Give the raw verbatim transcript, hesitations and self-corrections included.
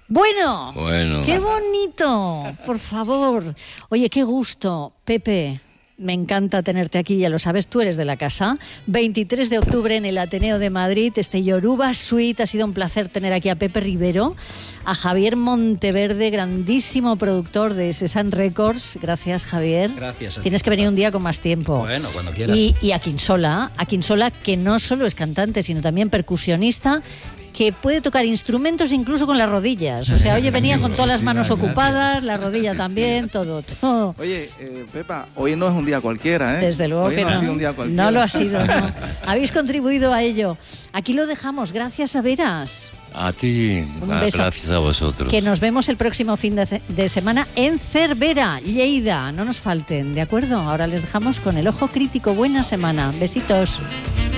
Bueno, Bueno. Qué bonito, por favor. Oye, qué gusto, Pepe. Me encanta tenerte aquí, ya lo sabes, tú eres de la casa. veintitrés de octubre en el Ateneo de Madrid, este Yoruba Suite. Ha sido un placer tener aquí a Pepe Rivero, a Javier Monteverde, grandísimo productor de Sesan Records. Gracias, Javier. Gracias. A Tienes ti, que venir papá. un día con más tiempo. Bueno, cuando quieras. Y, y a Quinsola, a Quinsola, que no solo es cantante, sino también percusionista, que puede tocar instrumentos incluso con las rodillas. O sea, oye, venía con todas las manos ocupadas, la rodilla también, todo, todo. Oye, eh, Pepa, hoy no es un día cualquiera, ¿eh? Desde luego hoy que no. no. ha sido un día cualquiera. No lo ha sido, no. Habéis contribuido a ello. Aquí lo dejamos. Gracias a Veras. A ti, Un ah, beso. gracias a vosotros. Que nos vemos el próximo fin de, de semana en Cervera, Lleida. No nos falten, ¿de acuerdo? Ahora les dejamos con el ojo crítico. Buena semana. Besitos.